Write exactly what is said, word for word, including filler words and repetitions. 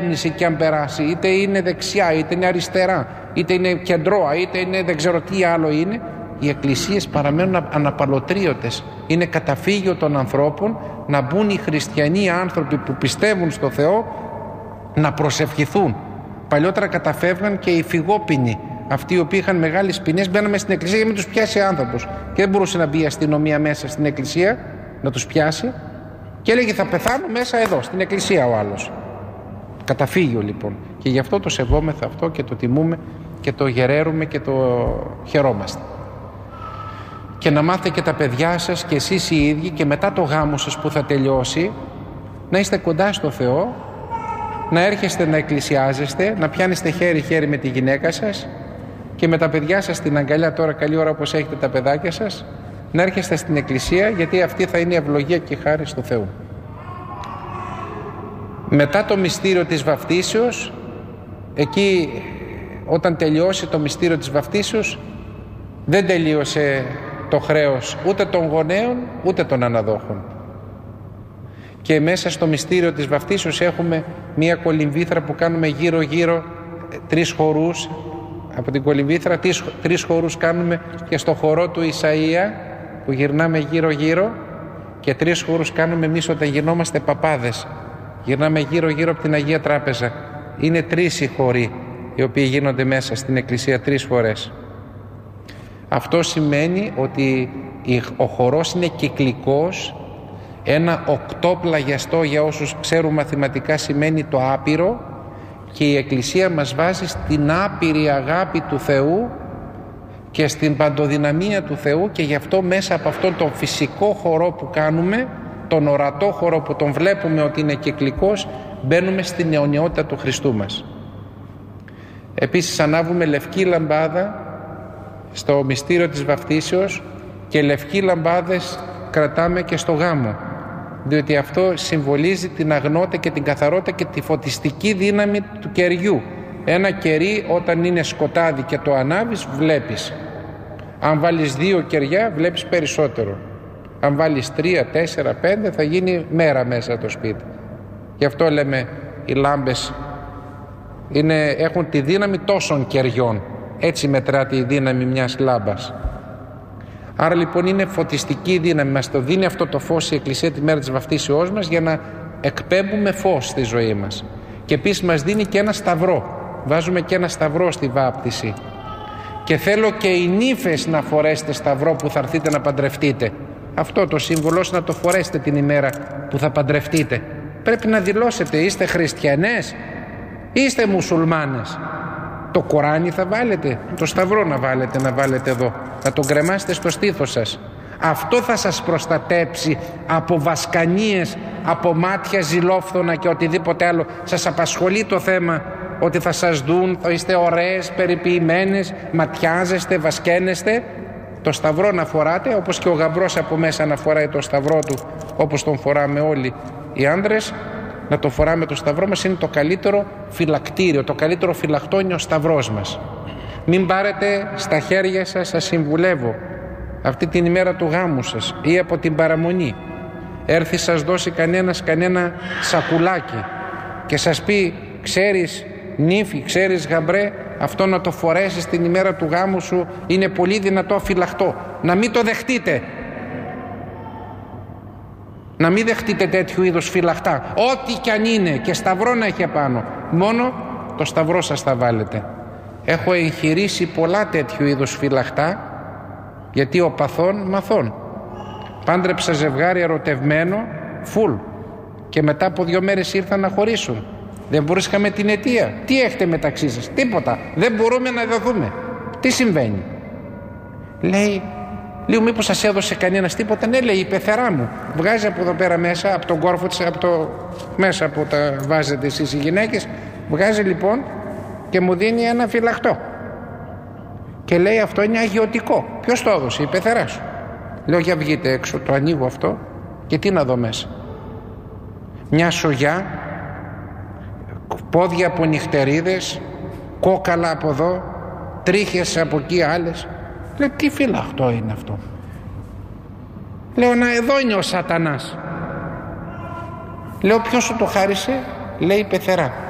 κυβέρνηση και αν περάσει, είτε είναι δεξιά, είτε είναι αριστερά, είτε είναι κεντρώα, είτε είναι δεν ξέρω τι άλλο είναι, οι εκκλησίες παραμένουν αναπαλωτρίωτες. Είναι καταφύγιο των ανθρώπων να μπουν οι χριστιανοί άνθρωποι που πιστεύουν στο Θεό να προσευχηθούν. Παλιότερα καταφεύγαν και οι φυγόπινοι, αυτοί οι οποίοι είχαν μεγάλες ποινές, μπαίναμε στην εκκλησία για να μην τους πιάσει άνθρωπος. Και δεν μπορούσε να μπει η αστυνομία μέσα στην εκκλησία να τους πιάσει. Και έλεγε θα πεθάνω μέσα εδώ, στην εκκλησία ο άλλος. Καταφύγιο λοιπόν. Και γι' αυτό το σεβόμεθα αυτό και το τιμούμε και το γεραίρουμε και το χαιρόμαστε. Και να μάθετε και τα παιδιά σας και εσείς οι ίδιοι και μετά το γάμο σας που θα τελειώσει να είστε κοντά στο Θεό, να έρχεστε να εκκλησιάζεστε, να πιάνεστε χέρι-χέρι με τη γυναίκα σας και με τα παιδιά σας στην αγκαλιά, τώρα καλή ώρα όπως έχετε τα παιδάκια σας, να έρχεστε στην εκκλησία, γιατί αυτή θα είναι η ευλογία και η χάρη του Θεού. Μετά το μυστήριο της βαφτίσεως, εκεί όταν τελειώσει το μυστήριο της βαφτίσεως, δεν τελείωσε το χρέος ούτε των γονέων ούτε των αναδόχων. Και μέσα στο μυστήριο της βαφτίσεως έχουμε μία κολυμβήθρα που κάνουμε γύρω γύρω τρεις χορούς. Από την κολυμβήθρα τρεις, τρεις χορούς κάνουμε και στο χορό του Ισαΐα που γυρνάμε γύρω γύρω, και τρεις χορούς κάνουμε εμείς όταν γινόμαστε παπάδες. Γυρνάμε γύρω γύρω από την Αγία Τράπεζα. Είναι τρεις οι χοροί οι οποίοι γίνονται μέσα στην εκκλησία τρεις φορές. Αυτό σημαίνει ότι ο χορός είναι κυκλικός. Ένα οκτώπλαγιαστό, για όσους ξέρουν μαθηματικά, σημαίνει το άπειρο, και η εκκλησία μας βάζει στην άπειρη αγάπη του Θεού και στην παντοδυναμία του Θεού, και γι' αυτό μέσα από αυτόν τον φυσικό χορό που κάνουμε, τον ορατό χορό που τον βλέπουμε ότι είναι κυκλικός, μπαίνουμε στην αιωνιότητα του Χριστού μας. Επίσης ανάβουμε λευκή λαμπάδα στο μυστήριο της βαφτίσεως και λευκοί λαμπάδες κρατάμε και στο γάμο, διότι αυτό συμβολίζει την αγνότητα και την καθαρότητα και τη φωτιστική δύναμη του κεριού. Ένα κερί όταν είναι σκοτάδι και το ανάβεις βλέπεις. Αν βάλεις δύο κεριά βλέπεις περισσότερο. Αν βάλεις τρία, τέσσερα, πέντε θα γίνει μέρα μέσα το σπίτι. Γι' αυτό λέμε οι λάμπες είναι, έχουν τη δύναμη τόσων κεριών. Έτσι μετράται η δύναμη μιας λάμπας. Άρα λοιπόν είναι φωτιστική δύναμη. Μας το δίνει αυτό το φως η Εκκλησία τη μέρα της βαφτίσεώς μας για να εκπέμπουμε φως στη ζωή μας. Και επίσης μας δίνει και ένα σταυρό. Βάζουμε και ένα σταυρό στη βάπτιση. Και θέλω και οι νύφες να φορέσετε σταυρό που θα έρθετε να παντρευτείτε. Αυτό το σύμβολο να το φορέσετε την ημέρα που θα παντρευτείτε. Πρέπει να δηλώσετε, είστε χριστιανές, είστε μουσουλμάνες. Το Κοράνι θα βάλετε, το σταυρό να βάλετε, να βάλετε εδώ, να τον κρεμάσετε στο στήθος σας. Αυτό θα σας προστατέψει από βασκανίες, από μάτια ζηλόφθονα και οτιδήποτε άλλο. Σας απασχολεί το θέμα ότι θα σας δουν, θα είστε ωραίες, περιποιημένες, ματιάζεστε, βασκαίνεστε. Το σταυρό να φοράτε, όπως και ο γαμπρός από μέσα να φοράει το σταυρό του, όπως τον φοράμε όλοι οι άντρες. Να το φοράμε το σταυρό μας, είναι το καλύτερο φυλακτήριο, το καλύτερο φυλακτό είναι ο σταυρός μας. Μην πάρετε στα χέρια σας, σας συμβουλεύω, αυτή την ημέρα του γάμου σας ή από την παραμονή, έρθει σας δώσει κανένας κανένα σακουλάκι και σας πει, ξέρεις νύφη, ξέρεις γαμπρέ, αυτό να το φορέσεις την ημέρα του γάμου σου είναι πολύ δυνατό φυλαχτό. Να μην το δεχτείτε. Να μην δεχτείτε τέτοιου είδους φυλαχτά, ό,τι κι αν είναι, και σταυρό να έχει επάνω. Μόνο το σταυρό σας θα βάλετε. Έχω εγχειρήσει πολλά τέτοιου είδους φυλαχτά, γιατί ο παθών μαθών. Πάντρεψα ζευγάρι ερωτευμένο, φουλ, και μετά από δύο μέρες ήρθαν να χωρίσουν. Δεν μπορούσαμε την αιτία. Τι έχετε μεταξύ σας? Τίποτα. Δεν μπορούμε να δεθούμε. Τι συμβαίνει? Λέει, λέω μήπως σας έδωσε κανένας τίποτα? Ναι, λέει, η πεθερά μου. Βγάζει από εδώ πέρα μέσα, από τον κόρφο της, από το μέσα που τα βάζετε εσείς οι γυναίκες, βγάζει λοιπόν και μου δίνει ένα φυλαχτό. Και λέει, αυτό είναι αγιωτικό. Ποιος το έδωσε? Η πεθερά σου. Λέω, για βγείτε έξω, το ανοίγω αυτό και τι να δω μέσα? Μια σογιά, πόδια από νυχτερίδες, κόκαλα από εδώ, τρίχες από εκεί άλλες. Λέω, τι φυλαχτό είναι αυτό? Λέω, να εδώ είναι ο σατανάς. Λέω, ποιος σου το χάρισε? Λέει, η πεθερά.